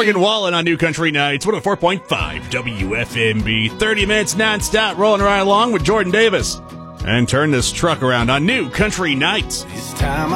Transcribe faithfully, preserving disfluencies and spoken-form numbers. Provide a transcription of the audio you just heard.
Morgan Wallen on New Country Nights, one oh four point five W F M B. thirty minutes nonstop, rolling right along with Jordan Davis. And turn this truck around on New Country Nights. It's time